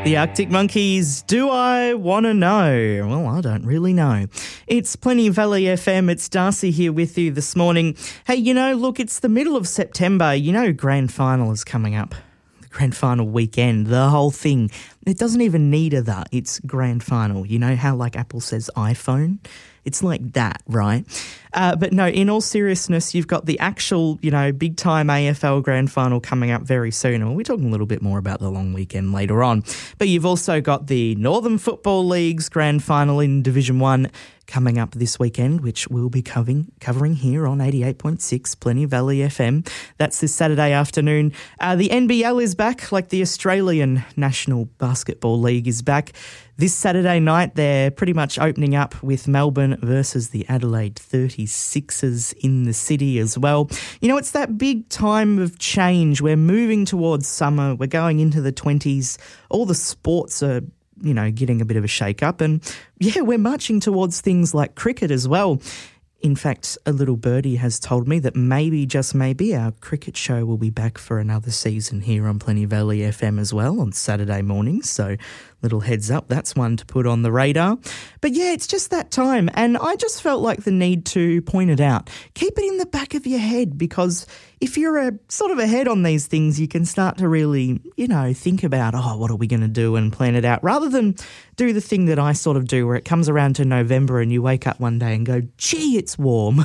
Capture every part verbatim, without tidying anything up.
The Arctic Monkeys, Do I Want to Know? Well, I don't really know. It's Plenty Valley F M. It's Darcy here with you this morning. Hey, you know, look, it's the middle of September. You know, grand final is coming up. The grand final weekend, the whole thing. It doesn't even need a that. It's grand final. You know how, like, Apple says iPhone? It's like that, right? Uh, but no, in all seriousness, you've got the actual, you know, big-time A F L grand final coming up very soon. And we're talking a little bit more about the long weekend later on. But you've also got the Northern Football League's grand final in Division one coming up this weekend, which we'll be covering, covering here on eighty-eight point six Plenty Valley F M. That's this Saturday afternoon. Uh, the N B L is back, like the Australian National Basketball League is back. This Saturday night, they're pretty much opening up with Melbourne versus the Adelaide thirty-sixers in the city as well. You know, it's that big time of change. We're moving towards summer. We're going into the twenties. All the sports are, you know, getting a bit of a shake-up. And, yeah, we're marching towards things like cricket as well. In fact, a little birdie has told me that maybe, just maybe, our cricket show will be back for another season here on Plenty Valley F M as well on Saturday mornings. So, little heads up, that's one to put on the radar. But yeah, it's just that time. And I just felt like the need to point it out. Keep it in the back of your head, because if you're a, sort of ahead on these things, you can start to really, you know, think about, oh, what are we going to do, and plan it out, rather than do the thing that I sort of do where it comes around to November and you wake up one day and go, gee, it's warm.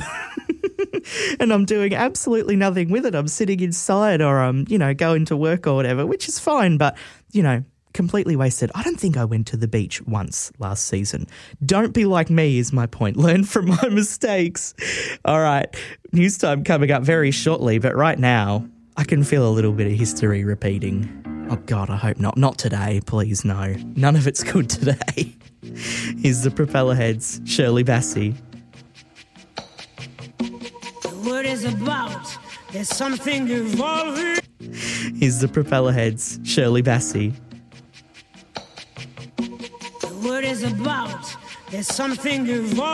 And I'm doing absolutely nothing with it. I'm sitting inside, or I'm, you know, going to work or whatever, which is fine. But, you know, completely wasted. I don't think I went to the beach once last season. Don't be like me is my point. Learn from my mistakes. All right. News time coming up very shortly. But right now, I can feel a little bit of history repeating. Oh, God, I hope not. Not today, please, no. None of it's good today. Here's the Propellerheads, Shirley Bassey. The word is about, there's something evolving. Here's the Propellerheads, Shirley Bassey. The word is about, there's something evolving.